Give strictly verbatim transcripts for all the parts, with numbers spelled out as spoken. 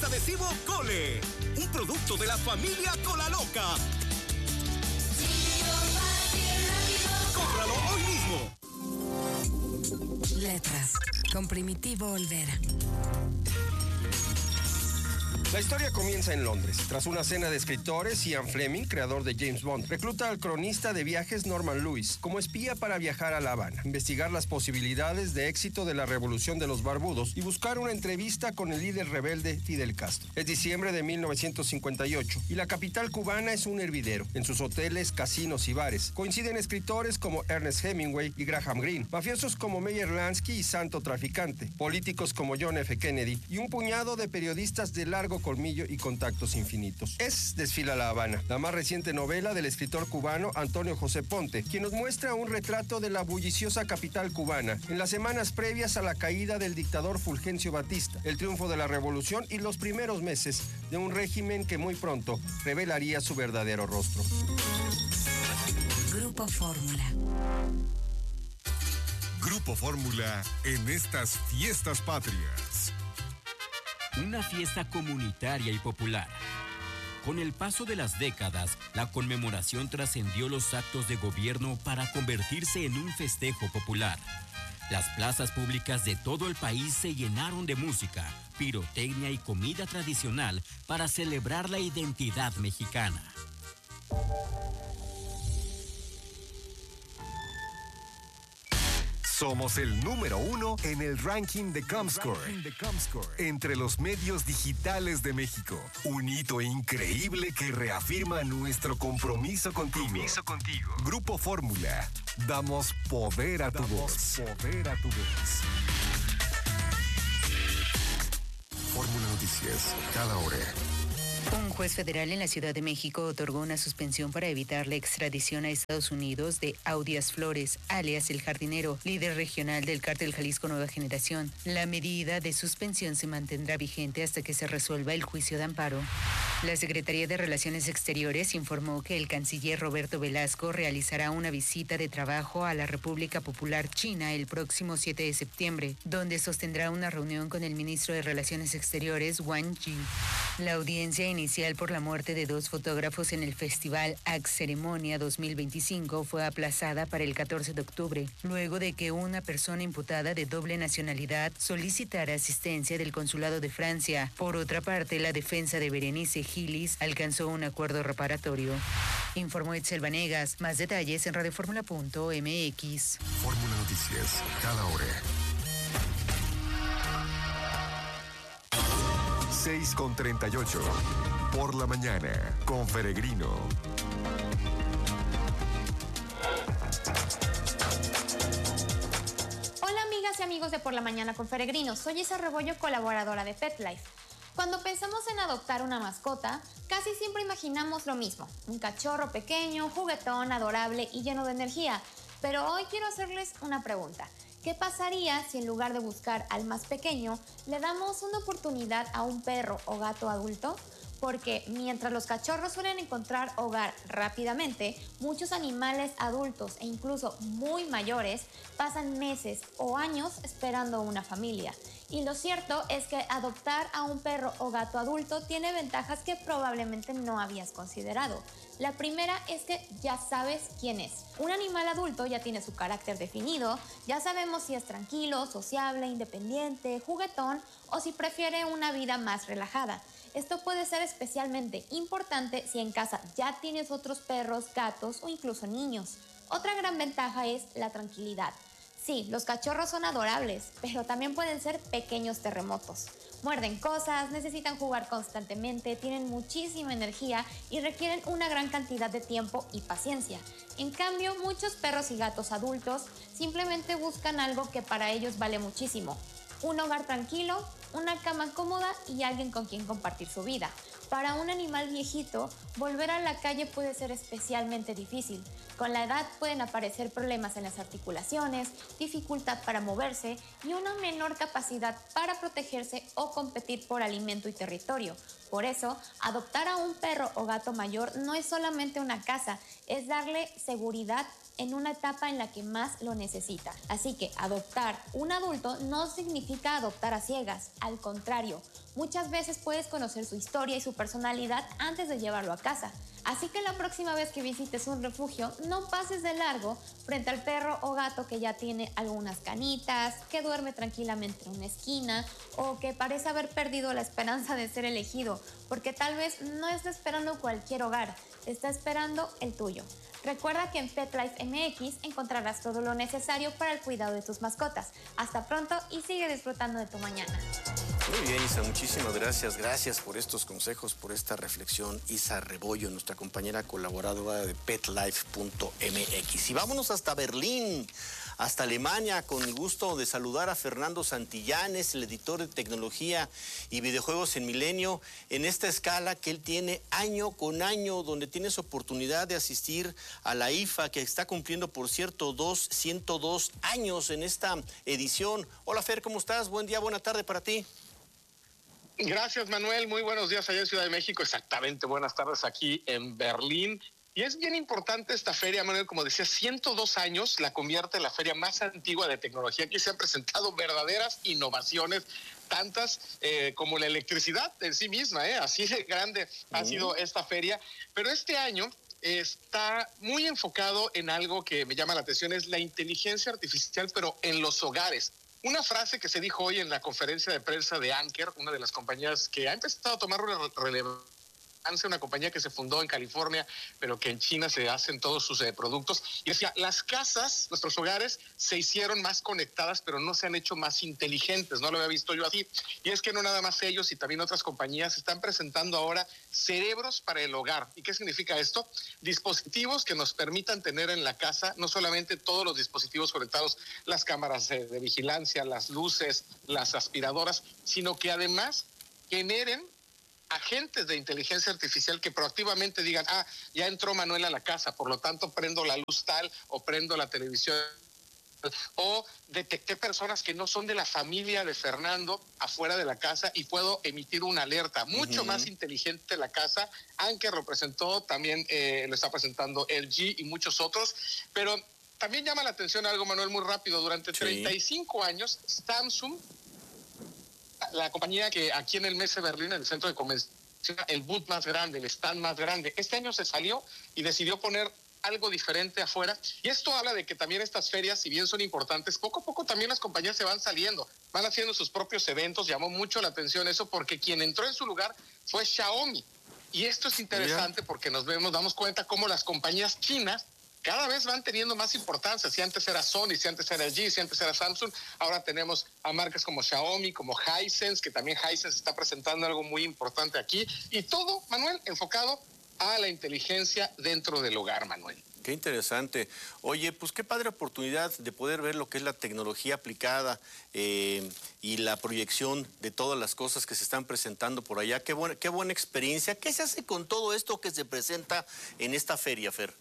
adhesivo Cole, un producto de la familia Cola Loca. ¡Cómpralo hoy mismo! Letras, con Primitivo Olvera. La historia comienza en Londres. Tras una cena de escritores, Ian Fleming, creador de James Bond, recluta al cronista de viajes Norman Lewis como espía para viajar a La Habana, investigar las posibilidades de éxito de la revolución de los barbudos y buscar una entrevista con el líder rebelde Fidel Castro. Es diciembre de mil novecientos cincuenta y ocho y la capital cubana es un hervidero. En sus hoteles, casinos y bares coinciden escritores como Ernest Hemingway y Graham Greene, mafiosos como Meyer Lansky y Santo Traficante, políticos como John F. Kennedy y un puñado de periodistas de largo colmillo y contactos infinitos. Es Desfila La Habana, la más reciente novela del escritor cubano Antonio José Ponte, quien nos muestra un retrato de la bulliciosa capital cubana en las semanas previas a la caída del dictador Fulgencio Batista, el triunfo de la revolución y los primeros meses de un régimen que muy pronto revelaría su verdadero rostro. Grupo Fórmula. Grupo Fórmula en estas fiestas patrias. Una fiesta comunitaria y popular. Con el paso de las décadas, la conmemoración trascendió los actos de gobierno para convertirse en un festejo popular. Las plazas públicas de todo el país se llenaron de música, pirotecnia y comida tradicional para celebrar la identidad mexicana. Somos el número uno en el ranking de Comscore, entre los medios digitales de México. Un hito increíble que reafirma nuestro compromiso contigo. Compromiso contigo. Grupo Fórmula. Damos poder a tu voz. Poder a tu voz. Fórmula Noticias, cada hora. Un juez federal en la Ciudad de México otorgó una suspensión para evitar la extradición a Estados Unidos de Audias Flores, alias El Jardinero, líder regional del Cártel Jalisco Nueva Generación. La medida de suspensión se mantendrá vigente hasta que se resuelva el juicio de amparo. La Secretaría de Relaciones Exteriores informó que el canciller Roberto Velasco realizará una visita de trabajo a la República Popular China el próximo siete de septiembre, donde sostendrá una reunión con el ministro de Relaciones Exteriores, Wang Yi. La audiencia inicial por la muerte de dos fotógrafos en el Festival Ax Ceremonia dos mil veinticinco fue aplazada para el catorce de octubre, luego de que una persona imputada de doble nacionalidad solicitara asistencia del Consulado de Francia. Por otra parte, la defensa de Berenice Gilis alcanzó un acuerdo reparatorio. Informó Etzel Vanegas. Más detalles en radioformula punto m x. Fórmula Noticias, cada hora. seis con treinta y ocho. Por la mañana, con Peregrino. Hola amigas y amigos de Por la Mañana con Peregrino. Soy Isa Rebollo, colaboradora de PetLife. Cuando pensamos en adoptar una mascota, casi siempre imaginamos lo mismo. Un cachorro pequeño, juguetón, adorable y lleno de energía. Pero hoy quiero hacerles una pregunta. ¿Qué pasaría si en lugar de buscar al más pequeño, le damos una oportunidad a un perro o gato adulto? Porque mientras los cachorros suelen encontrar hogar rápidamente, muchos animales adultos e incluso muy mayores pasan meses o años esperando una familia. Y lo cierto es que adoptar a un perro o gato adulto tiene ventajas que probablemente no habías considerado. La primera es que ya sabes quién es. Un animal adulto ya tiene su carácter definido, ya sabemos si es tranquilo, sociable, independiente, juguetón o si prefiere una vida más relajada. Esto puede ser especialmente importante si en casa ya tienes otros perros, gatos o incluso niños. Otra gran ventaja es la tranquilidad. Sí, los cachorros son adorables, pero también pueden ser pequeños terremotos. Muerden cosas, necesitan jugar constantemente, tienen muchísima energía y requieren una gran cantidad de tiempo y paciencia. En cambio, muchos perros y gatos adultos simplemente buscan algo que para ellos vale muchísimo. Un hogar tranquilo, una cama cómoda y alguien con quien compartir su vida. Para un animal viejito, volver a la calle puede ser especialmente difícil. Con la edad pueden aparecer problemas en las articulaciones, dificultad para moverse y una menor capacidad para protegerse o competir por alimento y territorio. Por eso, adoptar a un perro o gato mayor no es solamente una casa, es darle seguridad en una etapa en la que más lo necesita. Así que adoptar un adulto no significa adoptar a ciegas, al contrario, muchas veces puedes conocer su historia y su personalidad antes de llevarlo a casa. Así que la próxima vez que visites un refugio, no pases de largo frente al perro o gato que ya tiene algunas canitas, que duerme tranquilamente en una esquina o que parece haber perdido la esperanza de ser elegido, porque tal vez no está esperando cualquier hogar, está esperando el tuyo. Recuerda que en PetLife M X encontrarás todo lo necesario para el cuidado de tus mascotas. Hasta pronto y sigue disfrutando de tu mañana. Muy bien, Isa, muchísimas gracias. Gracias por estos consejos, por esta reflexión. Isa Rebollo, nuestra compañera colaboradora de pet life punto m x. Y vámonos hasta Berlín, hasta Alemania, con el gusto de saludar a Fernando Santillanes, el editor de tecnología y videojuegos en Milenio, en esta escala que él tiene año con año, donde tienes oportunidad de asistir a la I F A, que está cumpliendo, por cierto, dos, ciento dos años en esta edición. Hola, Fer, ¿cómo estás? Buen día, buena tarde para ti. Gracias, Manuel. Muy buenos días allá en Ciudad de México. Exactamente, buenas tardes aquí en Berlín. Y es bien importante esta feria, Manuel, como decía, ciento dos años, la convierte en la feria más antigua de tecnología. Aquí se han presentado verdaderas innovaciones, tantas eh, como la electricidad en sí misma, ¿eh? Así de grande ha sido esta feria. Pero este año está muy enfocado en algo que me llama la atención, es la inteligencia artificial, pero en los hogares. Una frase que se dijo hoy en la conferencia de prensa de Anker, una de las compañías que ha empezado a tomar una relevancia, una compañía que se fundó en California, pero que en China se hacen todos sus eh, productos. Y decía, las casas, nuestros hogares, se hicieron más conectadas, pero no se han hecho más inteligentes. No lo había visto yo así. Y es que no nada más ellos y también otras compañías están presentando ahora cerebros para el hogar. ¿Y qué significa esto? Dispositivos que nos permitan tener en la casa no solamente todos los dispositivos conectados, las cámaras de, de vigilancia, las luces, las aspiradoras, sino que además generen agentes de inteligencia artificial que proactivamente digan, ah, ya entró Manuel a la casa, por lo tanto prendo la luz tal o prendo la televisión, o detecté personas que no son de la familia de Fernando afuera de la casa y puedo emitir una alerta. Mucho uh-huh. más inteligente la casa. Anker lo presentó, también eh, lo está presentando L G y muchos otros, pero también llama la atención algo, Manuel, muy rápido. Durante sí. treinta y cinco años, Samsung, la compañía que aquí en el Messe Berlín, en el centro de convención, el booth más grande, el stand más grande, este año se salió y decidió poner algo diferente afuera. Y esto habla de que también estas ferias, si bien son importantes, poco a poco también las compañías se van saliendo, van haciendo sus propios eventos. Llamó mucho la atención eso porque quien entró en su lugar fue Xiaomi. Y esto es interesante porque nos vemos, damos cuenta cómo las compañías chinas cada vez van teniendo más importancia. Si antes era Sony, si antes era L G, si antes era Samsung, ahora tenemos a marcas como Xiaomi, como Hisense, que también Hisense está presentando algo muy importante aquí. Y todo, Manuel, enfocado a la inteligencia dentro del hogar, Manuel. Qué interesante. Oye, pues qué padre oportunidad de poder ver lo que es la tecnología aplicada eh, y la proyección de todas las cosas que se están presentando por allá. Qué buena, qué buena experiencia. ¿Qué se hace con todo esto que se presenta en esta feria, Fer?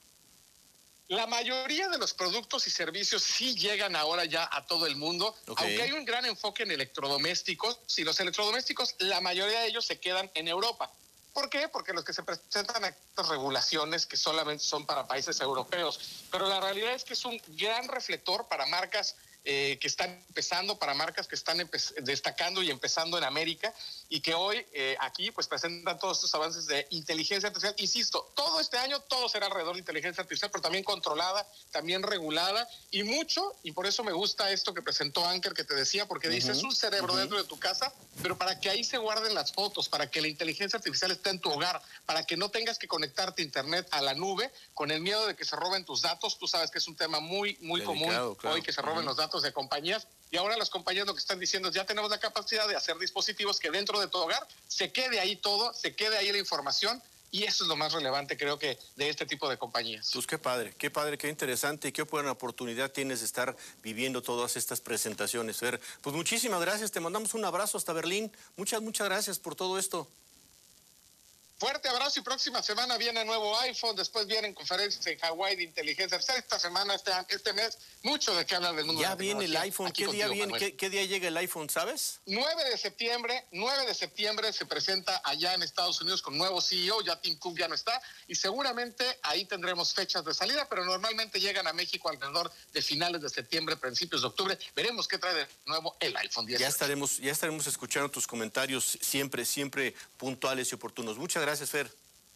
La mayoría de los productos y servicios sí llegan ahora ya a todo el mundo, okay. Aunque hay un gran enfoque en electrodomésticos. Si los electrodomésticos, la mayoría de ellos se quedan en Europa. ¿Por qué? Porque los que se presentan a estas regulaciones que solamente son para países europeos. Pero la realidad es que es un gran reflector para marcas eh, que están empezando, para marcas que están destacando y empezando en América y que hoy eh, aquí pues presentan todos estos avances de inteligencia artificial. Insisto, todo este año todo será alrededor de inteligencia artificial, pero también controlada, también regulada y mucho, y por eso me gusta esto que presentó Anker que te decía, porque uh-huh. dice, es un cerebro uh-huh. dentro de tu casa, pero para que ahí se guarden las fotos, para que la inteligencia artificial esté en tu hogar, para que no tengas que conectarte a internet a la nube con el miedo de que se roben tus datos. Tú sabes que es un tema muy, muy Delicado, común claro. hoy que se roben uh-huh. los datos de compañías. Y ahora las compañías lo que están diciendo es ya tenemos la capacidad de hacer dispositivos que dentro de tu hogar se quede ahí todo, se quede ahí la información, y eso es lo más relevante, creo que, de este tipo de compañías. Pues qué padre, qué padre, qué interesante y qué buena oportunidad tienes de estar viviendo todas estas presentaciones, Fer. Pues muchísimas gracias, te mandamos un abrazo hasta Berlín. Muchas, muchas gracias por todo esto. Fuerte abrazo y próxima semana viene nuevo iPhone, después vienen conferencias en Hawái de inteligencia artificial. Esta semana, este, este mes, mucho de qué hablar del mundo ya de la viene el iPhone. Aquí ¿Qué día contigo, viene? ¿Qué, ¿Qué día llega el iPhone, sabes? nueve de septiembre, nueve de septiembre se presenta allá en Estados Unidos con nuevo C E O, ya Tim Cook ya no está, y seguramente ahí tendremos fechas de salida, pero normalmente llegan a México alrededor de finales de septiembre, principios de octubre. Veremos qué trae de nuevo el iPhone diez. Ya estaremos, ya estaremos escuchando tus comentarios siempre, siempre puntuales y oportunos. Muchas gracias, Fer.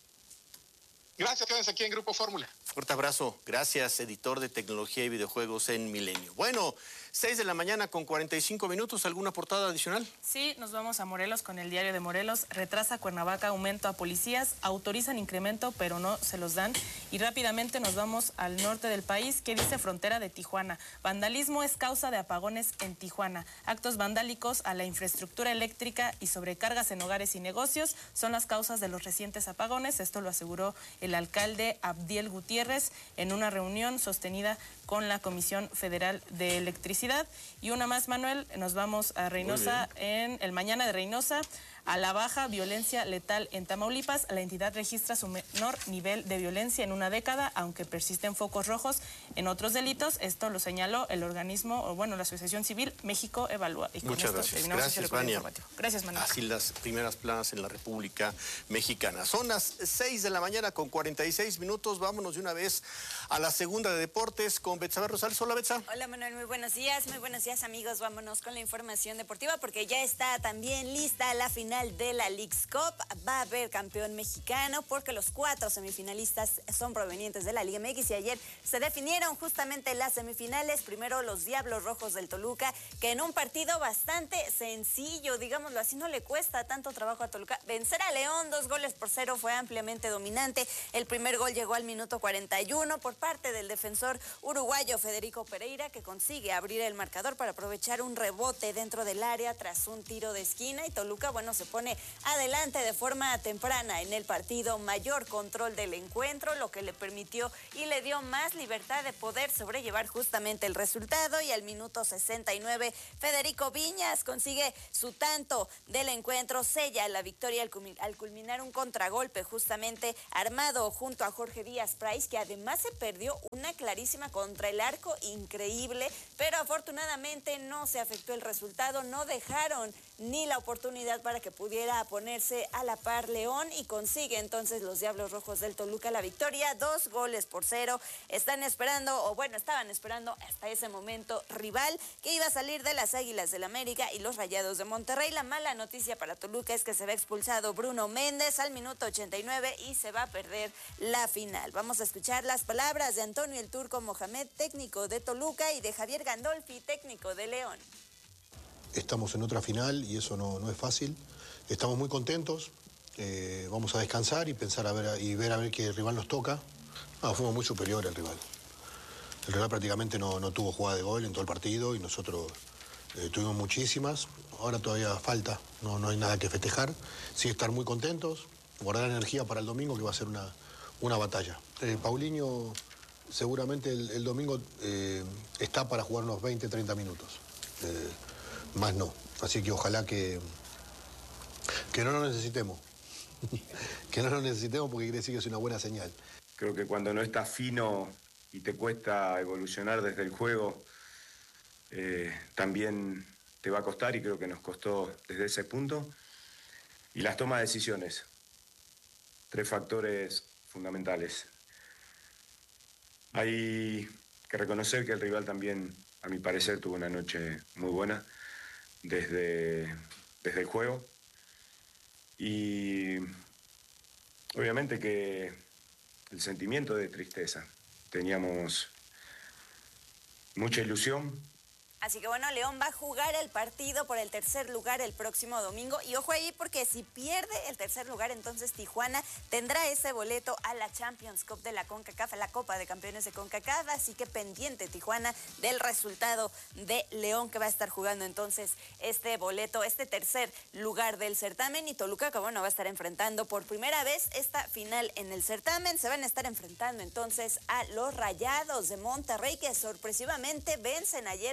Gracias, quédense aquí en Grupo Fórmula. Fuerte abrazo. Gracias, editor de tecnología y videojuegos en Milenio. Bueno, seis de la mañana con cuarenta y cinco minutos. ¿Alguna portada adicional? Sí, nos vamos a Morelos con el Diario de Morelos. Retrasa Cuernavaca aumento a policías. Autorizan incremento, pero no se los dan. Y rápidamente nos vamos al norte del país, que dice frontera de Tijuana. Vandalismo es causa de apagones en Tijuana. Actos vandálicos a la infraestructura eléctrica y sobrecargas en hogares y negocios son las causas de los recientes apagones. Esto lo aseguró el alcalde Abdiel Gutiérrez en una reunión sostenida con la Comisión Federal de Electricidad. Y una más, Manuel, nos vamos a Reynosa, en el Mañana de Reynosa. A la baja, violencia letal en Tamaulipas. La entidad registra su menor nivel de violencia en una década, aunque persisten focos rojos en otros delitos. Esto lo señaló el organismo, o bueno, la Asociación Civil México Evalúa. Y con Muchas esto gracias. Gracias, Vania. Gracias, Manuel. Así las primeras planas en la República Mexicana. Son las seis de la mañana con cuarenta y seis minutos. Vámonos de una vez a la segunda de deportes con Betsabe Rosales. Hola, Betsa. Hola, Manuel. Muy buenos días. Muy buenos días, amigos. Vámonos con la información deportiva porque ya está también lista la final de la Leagues Cup. Va a haber campeón mexicano porque los cuatro semifinalistas son provenientes de la Liga M X y ayer se definieron justamente las semifinales. Primero los Diablos Rojos del Toluca, que en un partido bastante sencillo, digámoslo así, no le cuesta tanto trabajo a Toluca vencer a León, dos goles por cero, fue ampliamente dominante. El primer gol llegó al minuto cuarenta y uno por parte del defensor uruguayo Federico Pereira, que consigue abrir el marcador para aprovechar un rebote dentro del área tras un tiro de esquina, y Toluca, bueno, se pone adelante de forma temprana en el partido, mayor control del encuentro, lo que le permitió y le dio más libertad de poder sobrellevar justamente el resultado. Y al minuto sesenta y nueve Federico Viñas consigue su tanto del encuentro, sella la victoria al, al culminar un contragolpe justamente armado junto a Jorge Díaz Price, que además se perdió una clarísima contra el arco increíble, pero afortunadamente no se afectó el resultado, no dejaron ni la oportunidad para que pudiera ponerse a la par León, y consigue entonces los Diablos Rojos del Toluca la victoria, dos goles por cero. Están esperando, o bueno, estaban esperando hasta ese momento rival que iba a salir de las Águilas del América y los Rayados de Monterrey. La mala noticia para Toluca es que se ve expulsado Bruno Méndez al minuto ochenta y nueve y se va a perder la final. Vamos a escuchar las palabras de Antonio el Turco Mohamed, técnico de Toluca, y de Javier Gandolfi, técnico de León. Estamos en otra final y eso no, no es fácil. Estamos muy contentos. Eh, vamos a descansar y pensar a ver y ver a ver qué rival nos toca. No, fuimos muy superior al rival. El rival prácticamente no, no tuvo jugada de gol en todo el partido y nosotros eh, tuvimos muchísimas. Ahora todavía falta, no, no hay nada que festejar. Sí estar muy contentos, guardar energía para el domingo, que va a ser una, una batalla. Eh, Paulinho seguramente el, el domingo eh, está para jugar unos veinte, treinta minutos. Eh, más no. Así que ojalá que, que no lo necesitemos. Que no lo necesitemos porque quiere decir que es una buena señal. Creo que cuando no estás fino y te cuesta evolucionar desde el juego, eh, también te va a costar, y creo que nos costó desde ese punto. Y las tomas de decisiones. Tres factores fundamentales. Hay que reconocer que el rival también, a mi parecer, tuvo una noche muy buena desde, desde el juego. Y obviamente que el sentimiento de tristeza. Teníamos mucha ilusión. Así que bueno, León va a jugar el partido por el tercer lugar el próximo domingo. Y ojo ahí, porque si pierde el tercer lugar, entonces Tijuana tendrá ese boleto a la Champions Cup de la CONCACAF, a la Copa de Campeones de CONCACAF. Así que pendiente Tijuana del resultado de León, que va a estar jugando entonces este boleto, este tercer lugar del certamen. Y Toluca, que bueno, va a estar enfrentando por primera vez esta final en el certamen. Se van a estar enfrentando entonces a los Rayados de Monterrey, que sorpresivamente vencen ayer a las Águilas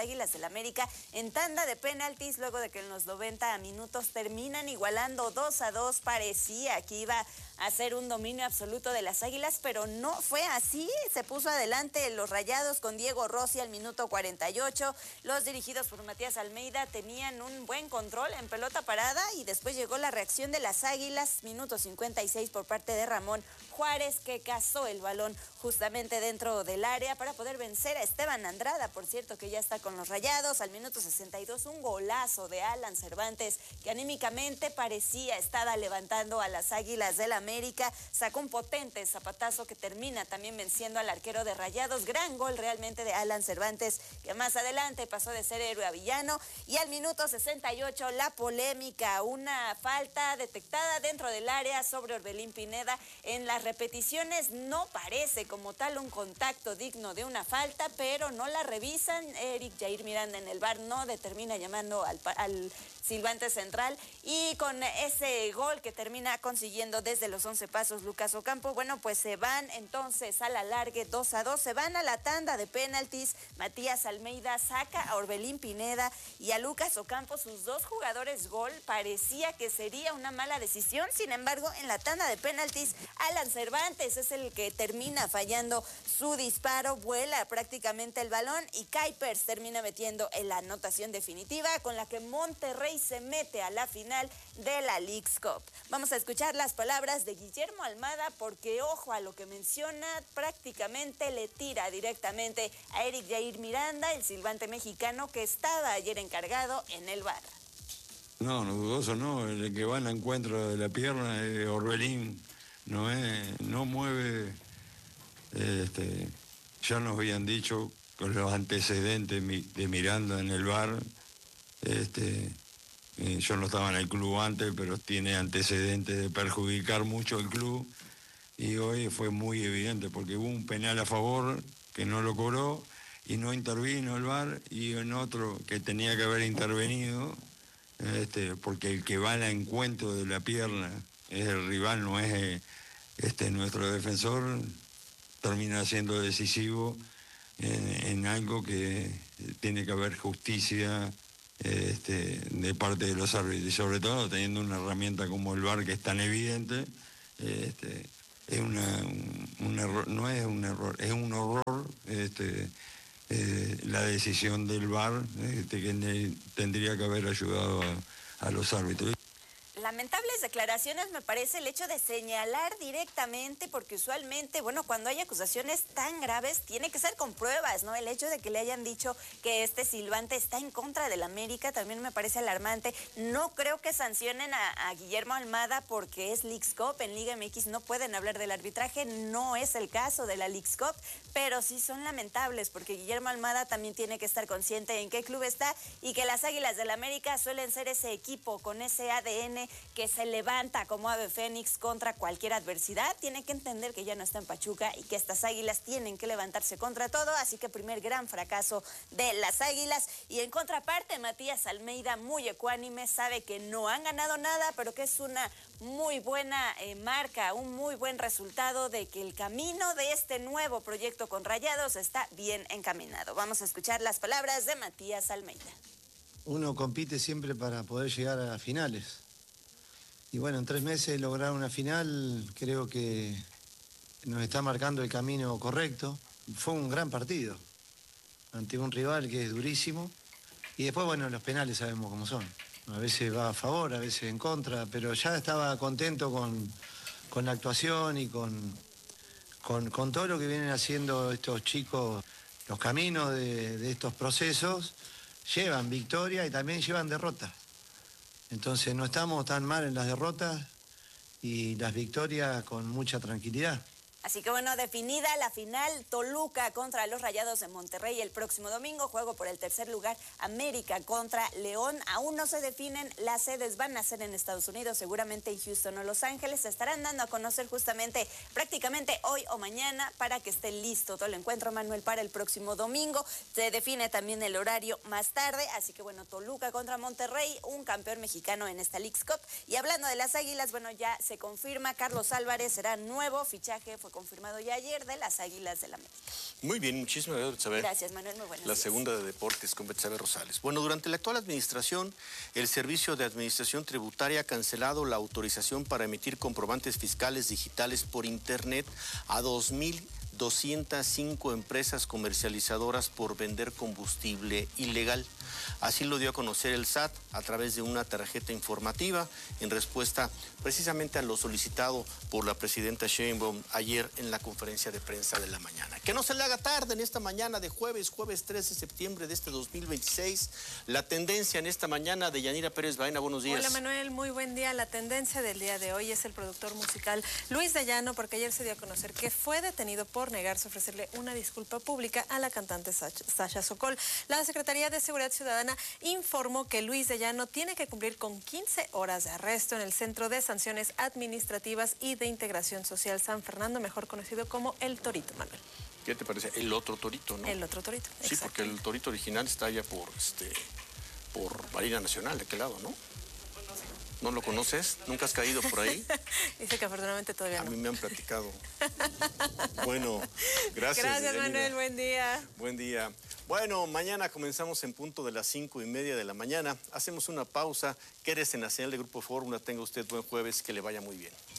Águilas del América en tanda de penaltis, luego de que en los noventa minutos terminan igualando dos a dos. Parecía que iba a ser un dominio absoluto de las Águilas, pero no fue así. Se puso adelante los Rayados con Diego Rossi al minuto cuarenta y ocho. Los dirigidos por Matías Almeida tenían un buen control en pelota parada y después llegó la reacción de las Águilas, minuto cincuenta y seis por parte de Ramón Juárez, que cazó el balón justamente dentro del área para poder vencer a Esteban Andrada, por cierto, que ya está con los Rayados. Al minuto sesenta y dos, un golazo de Alan Cervantes, que anímicamente parecía estaba levantando a las Águilas del América. Sacó un potente zapatazo que termina también venciendo al arquero de Rayados. Gran gol realmente de Alan Cervantes, que más adelante pasó de ser héroe a villano. Y al minuto sesenta y ocho, la polémica, una falta detectada dentro del área sobre Orbelín Pineda. En las repeticiones no parece como tal un contacto digno de una falta, pero no la revisan. Eric Jair Miranda en el V A R no determina llamando al, al silbante central, y con ese gol que termina consiguiendo desde los once pasos Lucas Ocampo, bueno, pues se van entonces a la largue dos a dos, se van a la tanda de penaltis. Matías Almeida saca a Orbelín Pineda y a Lucas Ocampo, sus dos jugadores gol. Parecía que sería una mala decisión, sin embargo, en la tanda de penaltis, Alan Cervantes es el que termina fallando su disparo, vuela prácticamente el balón y Kuipers termina metiendo en la anotación definitiva, con la que Monterrey se mete a la final de la Leagues Cup. Vamos a escuchar las palabras de Guillermo Almada, porque ojo a lo que menciona, prácticamente le tira directamente a Eric Jair Miranda, el silbante mexicano que estaba ayer encargado en el V A R. No, no dudoso no, el que va al encuentro de la pierna es Orbelín, no, es, no mueve, este, ya nos habían dicho con los antecedentes de Miranda en el V A R, este, eh, yo no estaba en el club antes, pero tiene antecedentes de perjudicar mucho el club, y hoy fue muy evidente porque hubo un penal a favor que no lo cobró y no intervino el V A R, y en otro que tenía que haber intervenido, este, porque el que va al encuentro de la pierna es el rival, no es este, nuestro defensor, termina siendo decisivo en, en algo que tiene que haber justicia este, de parte de los árbitros, y sobre todo teniendo una herramienta como el V A R que es tan evidente, este, es una, un, un error, no es un error, es un horror este, eh, la decisión del V A R, este, que tendría que haber ayudado a, a los árbitros. Lamentables declaraciones, me parece, el hecho de señalar directamente, porque usualmente, bueno, cuando hay acusaciones tan graves, tiene que ser con pruebas, ¿no? El hecho de que le hayan dicho que este silbante está en contra del América también me parece alarmante. No creo que sancionen a, a Guillermo Almada porque es Leagues Cup. En Liga M X no pueden hablar del arbitraje, no es el caso de la Leagues Cup, pero sí son lamentables porque Guillermo Almada también tiene que estar consciente en qué club está, y que las Águilas del América suelen ser ese equipo con ese A D N que se levanta como ave fénix contra cualquier adversidad. Tiene que entender que ya no está en Pachuca y que estas Águilas tienen que levantarse contra todo, así que primer gran fracaso de las Águilas. Y en contraparte, Matías Almeida, muy ecuánime, sabe que no han ganado nada, pero que es una muy buena eh, marca, un muy buen resultado de que el camino de este nuevo proyecto con Rayados está bien encaminado. Vamos a escuchar las palabras de Matías Almeida. Uno compite siempre para poder llegar a finales. Y bueno, en tres meses lograr una final creo que nos está marcando el camino correcto. Fue un gran partido ante un rival que es durísimo. Y después, bueno, los penales sabemos cómo son. A veces va a favor, a veces en contra, pero ya estaba contento con, con la actuación y con, con, con todo lo que vienen haciendo estos chicos. Los caminos de, de estos procesos llevan victoria y también llevan derrota. Entonces no estamos tan mal en las derrotas y las victorias con mucha tranquilidad. Así que bueno, definida la final, Toluca contra los Rayados de Monterrey el próximo domingo, juego por el tercer lugar, América contra León. Aún no se definen, las sedes van a ser en Estados Unidos, seguramente en Houston o Los Ángeles. Se estarán dando a conocer justamente prácticamente hoy o mañana para que esté listo todo el encuentro, Manuel, para el próximo domingo. Se define también el horario más tarde, así que bueno, Toluca contra Monterrey, un campeón mexicano en esta Leagues Cup. Y hablando de las Águilas, bueno, ya se confirma, Carlos Álvarez será nuevo fichaje fue confirmado ya ayer de las Águilas del América. Muy bien, muchísimas gracias, Betsabe. Gracias, Manuel, muy buenas La días. segunda de Deportes con Betsabe Rosales. Bueno, durante la actual administración, el Servicio de Administración Tributaria ha cancelado la autorización para emitir comprobantes fiscales digitales por Internet a dos mil doscientas cinco empresas comercializadoras por vender combustible ilegal. Así lo dio a conocer el S A T a través de una tarjeta informativa en respuesta precisamente a lo solicitado por la presidenta Sheinbaum ayer en la conferencia de prensa de la mañana. Que no se le haga tarde en esta mañana de jueves, jueves trece de septiembre de este dos mil veintiséis. La tendencia en esta mañana de Yanira Pérez Baena, buenos días. Hola Manuel, muy buen día. La tendencia del día de hoy es el productor musical Luis de Llano, porque ayer se dio a conocer que fue detenido por negarse a ofrecerle una disculpa pública a la cantante Sasha Sokol. La Secretaría de Seguridad Ciudadana informó que Luis de Llano tiene que cumplir con quince horas de arresto en el Centro de Sanciones Administrativas y de Integración Social San Fernando, mejor conocido como El Torito, Manuel. ¿Qué te parece? El otro torito, ¿no? El otro torito, sí, porque el torito original está allá por, este, por Marina Nacional, ¿de qué lado, no? ¿No lo conoces? ¿Nunca has caído por ahí? Dice que afortunadamente todavía no. A mí me han platicado. Bueno, gracias. Gracias, Yanira. Manuel, buen día. Buen día. Bueno, mañana comenzamos en punto de las cinco y media de la mañana. Hacemos una pausa. Quédese en la señal de Grupo Fórmula. Tenga usted buen jueves, que le vaya muy bien.